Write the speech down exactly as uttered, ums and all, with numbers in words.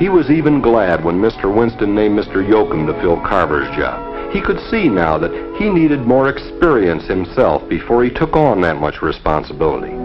He was even glad when Mister Winston named Mister Yoakum to fill Carver's job. He could see now that he needed more experience himself before he took on that much responsibility.